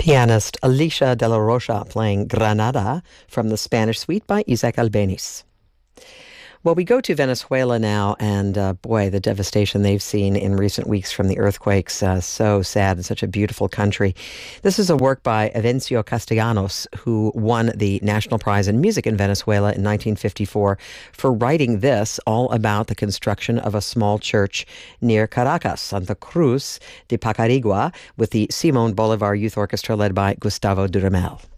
Pianist Alicia de la Rocha playing Granada from the Spanish Suite by Isaac Albeniz. Well, we go to Venezuela now, and boy, the devastation they've seen in recent weeks from the earthquakes. So sad, and such a beautiful country. This is a work by Avencio Castellanos, who won the National Prize in Music in Venezuela in 1954 for writing this, all about the construction of a small church near Caracas, Santa Cruz de Pacarigua, with the Simón Bolivar Youth Orchestra led by Gustavo Dudamel.